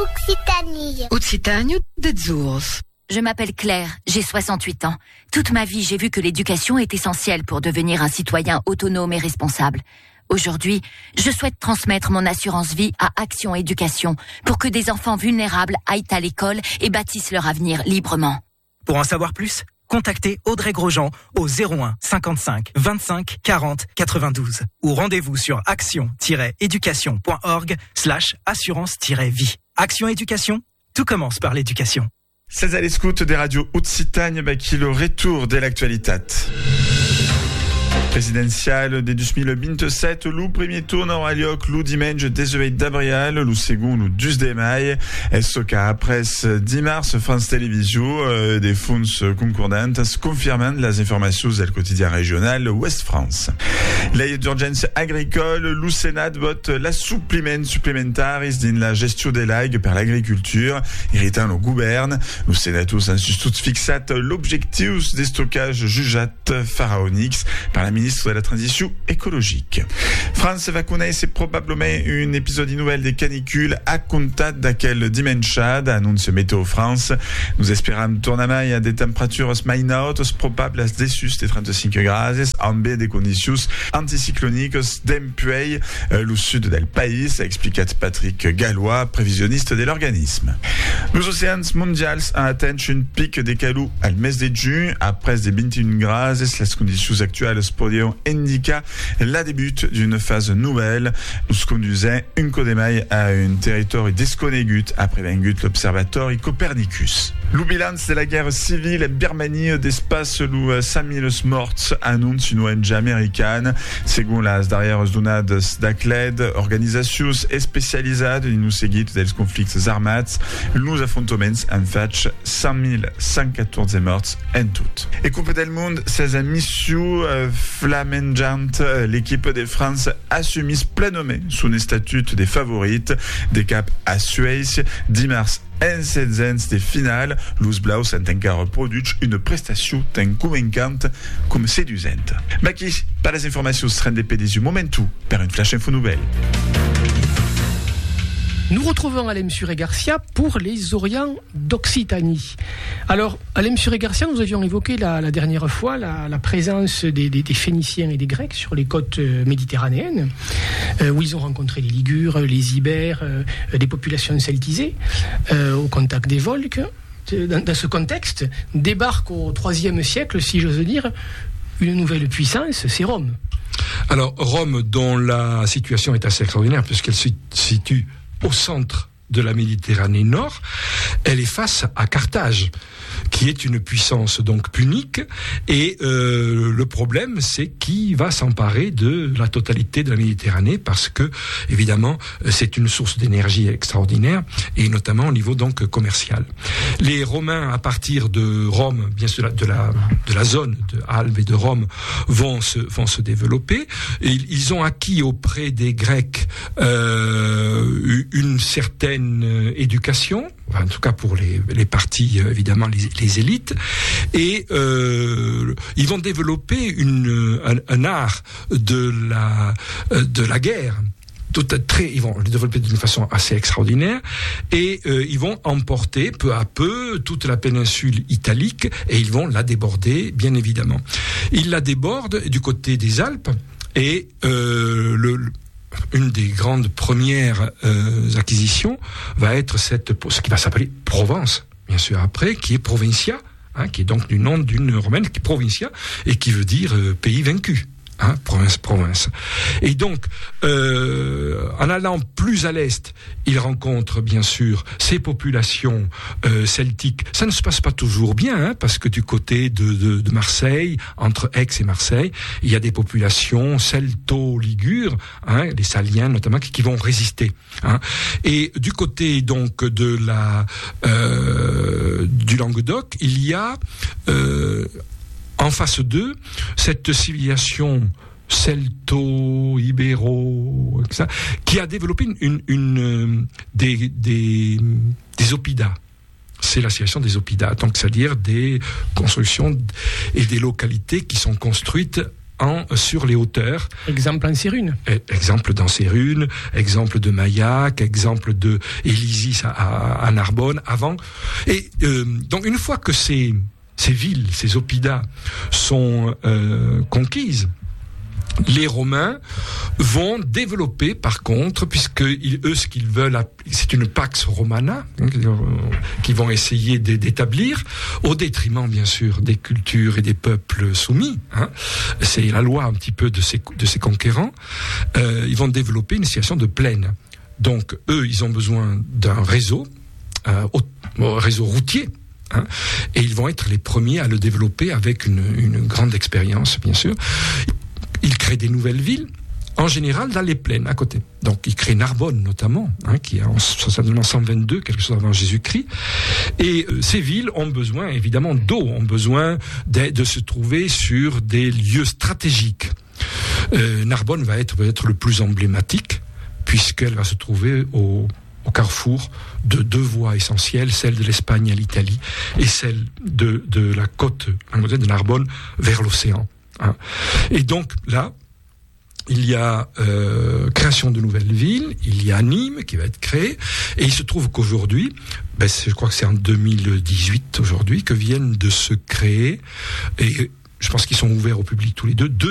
Occitanie. Occitanie des ours. Je m'appelle Claire, j'ai 68 ans. Toute ma vie, j'ai vu que l'éducation est essentielle pour devenir un citoyen autonome et responsable. Aujourd'hui, je souhaite transmettre mon assurance vie à Action Éducation pour que des enfants vulnérables aillent à l'école et bâtissent leur avenir librement. Pour en savoir plus, contactez Audrey Grosjean au 01 55 25 40 92 ou rendez-vous sur action-éducation.org/assurance-vie. Action Éducation, tout commence par l'éducation. C'est à l'escoute des radios Occitanie qui le retour de l'actualité. Presidencial de 2027, lo premier tour aurà lloc lo diumenge 18 d'abril, lo segon lo 12 de mai. Esso que après dimarts, France Télévisions, des fonds concordantes confirment les informations du quotidien régional Ouest France. L'Aide d'urgence agricole, lo Sénat vote l'assoupliment supplémentaire dans la gestion des lagues par l'agriculture, irritant le gouverne. Le Sénat a tout fixé l'objectif des stockages jugeat pharaoniques par la ministre de la Transition écologique. France va connaître probablement un épisode nouvelle des canicules à compter d'aquel dimanche, annonce Météo France. Nous espérons tourner à des températures maintes probables à dessus des 35 degrés, en baie des conditions anticycloniques d'empueil le sud del pays, explique Patrick Gallois, prévisionniste de l'organisme. Les océans mondiaux ont atteint un pic des calous au mes de juin, après des 21 degrés, les conditions actuelles indica la début d'une phase nouvelle. Nous conduisons une codemaille à un territoire disconnégut après vengut l'observatoire Copernicus. Le bilan de la guerre civile en Birmanie d'espace lu 5000 morts annonce une ONG américaine. Selon las darreres donades d'ACLED, organisacions spécialisées nous seguit dels conflicts armats, nous affrontaments en fait 5114 morts en tout. Et Coupe del Monde, c'est une mission flammengeante. L'équipe de France assume pleinement son statut des favorites des caps à Suède dimanche en 16 de finale. Los Blaus ont encore produit une prestation tan convaincante comme séduisante. Maki, par les informations RNDP du Momentum, par une flash info nouvelle. Nous retrouvons Alain Muret-Garcia pour les Orients d'Occitanie. Alors, Alain Muret-Garcia, nous avions évoqué la dernière fois la présence des Phéniciens et des Grecs sur les côtes méditerranéennes, où ils ont rencontré les Ligures, les Ibères, des populations celtisées, au contact des Volsques. Dans ce contexte, débarque au IIIe siècle, si j'ose dire, une nouvelle puissance, c'est Rome. Alors, Rome, dont la situation est assez extraordinaire, puisqu'elle se situe au centre de la Méditerranée Nord, elle est face à Carthage, qui est une puissance donc punique, et le problème c'est qui va s'emparer de la totalité de la Méditerranée, parce que évidemment c'est une source d'énergie extraordinaire, et notamment au niveau donc commercial. Les Romains, à partir de Rome, bien sûr de la zone de Albe et de Rome, vont se développer, et ils ont acquis auprès des Grecs une certaine éducation, en tout cas pour les parties, évidemment les élites, et ils vont développer un art de la guerre. Ils vont le développer d'une façon assez extraordinaire, et ils vont emporter peu à peu toute la péninsule italique, et ils vont la déborder, bien évidemment. Ils la débordent du côté des Alpes, et une des grandes premières acquisitions va être ce qui va s'appeler Provence, bien sûr après, qui est Provincia, qui est donc du nom d'une romaine, qui est Provincia, et qui veut dire pays vaincu. Province. Et donc, en allant plus à l'est, il rencontre bien sûr ces populations celtiques. Ça ne se passe pas toujours bien, parce que du côté de Marseille, entre Aix et Marseille, il y a des populations celto-ligures, les Saliens notamment, qui vont résister. Et du côté donc de du Languedoc, il y a en face d'eux, cette civilisation celto-ibéro, qui a développé des oppidas. C'est la civilisation des oppidas, donc c'est-à-dire des constructions et des localités qui sont construites sur les hauteurs. Exemple en Sérune. Exemple dans Sérune, exemple de Maillac, exemple de Élisis à Narbonne avant. Et donc une fois que ces villes, ces oppida sont conquises, les Romains vont développer, par contre, puisque eux, ce qu'ils veulent, c'est une pax romana, qu'ils vont essayer d'établir, au détriment, bien sûr, des cultures et des peuples soumis. C'est la loi un petit peu de ces conquérants. Ils vont développer une situation de plaine. Donc, eux, ils ont besoin d'un réseau routier. Et ils vont être les premiers à le développer avec une grande expérience, bien sûr. Ils créent des nouvelles villes, en général dans les plaines à côté. Donc ils créent Narbonne notamment, qui est en 122, quelque chose avant Jésus-Christ. Et ces villes ont besoin évidemment d'eau, ont besoin de se trouver sur des lieux stratégiques. Narbonne va être peut-être le plus emblématique, puisqu'elle va se trouver au carrefour de deux voies essentielles, celle de l'Espagne à l'Italie et celle de la côte de Narbonne vers l'océan. Et donc là, il y a création de nouvelles villes, il y a Nîmes qui va être créée, et il se trouve qu'aujourd'hui, je crois que c'est en 2018 aujourd'hui, que viennent de se créer, et je pense qu'ils sont ouverts au public tous les deux